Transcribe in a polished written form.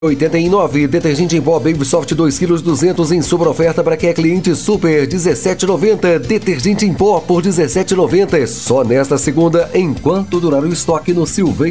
89, detergente em pó Baby Soft 2 kg 200 em super oferta para quem é cliente super, 17,90. Detergente em pó por 17,90. Só nesta segunda, enquanto durar o estoque no Silveira.